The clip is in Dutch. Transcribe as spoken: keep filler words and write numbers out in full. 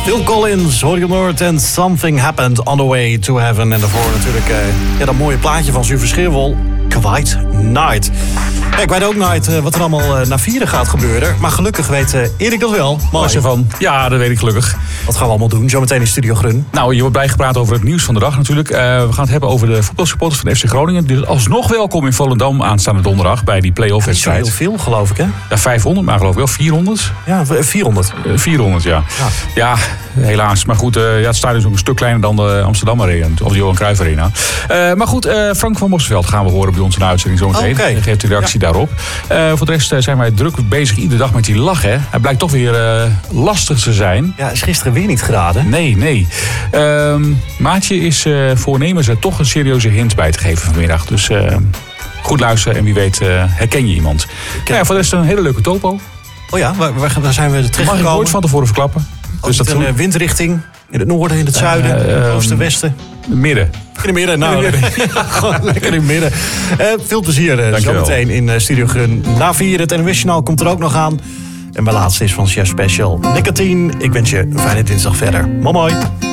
Phil Collins, Hoor je Noord en Something Happened on the Way to Heaven. En daarvoor natuurlijk uh, ja, dat mooie plaatje van Zuver Scheerwol, Quiet Night. Ja, ik weet ook nooit uh, wat er allemaal uh, na vieren gaat gebeuren. Maar gelukkig weet uh, Erik dat wel. Mooi van. Ja, dat weet ik gelukkig. Wat gaan we allemaal doen? Zometeen in Studio Grun. Nou, je wordt bijgepraat over het nieuws van de dag natuurlijk. Uh, we gaan het hebben over de voetbalsupporters van F C Groningen. Dus alsnog welkom in Volendam aanstaande donderdag bij die play-off wedstrijd. Heel veel, geloof ik, hè? Ja, vijfhonderd, maar geloof ik wel vierhonderd. Ja, vierhonderd. Uh, vierhonderd, ja. Ja, ja helaas. Maar goed, uh, ja, het stadion is ook een stuk kleiner dan de Amsterdam Arena. Of de Johan Cruijff Arena. Uh, maar goed, uh, Frank van Mosselveld gaan we horen bij ons in de uitzending zometeen. Okay. Hij geeft de reactie ja. daarop. Uh, voor de rest uh, zijn wij druk bezig iedere dag met die lach, hè. Hij blijkt toch weer uh, lastig te zijn. Ja, is gisteren weer niet geraden. Nee, nee. Uh, Maatje is uh, voornemens er toch een serieuze hint bij te geven vanmiddag. Dus uh, goed luisteren en wie weet uh, herken je iemand. Okay. Ja, voor de rest een hele leuke topo. Oh ja, waar, waar, waar zijn we terechtgekomen? Mag ik nooit van tevoren verklappen. Oh, dus dat een uh, windrichting in het noorden, in het zuiden, uh, uh, oosten, westen. Midden. In het midden, nou. In het midden. Gewoon lekker in het midden. Uh, veel plezier uh, zometeen in uh, Studio Grun. Na vier, het N O S-journaal komt er ook nog aan. En mijn laatste is van Chef Special Nicotine. Ik wens je een fijne dinsdag verder. Mooi mooi.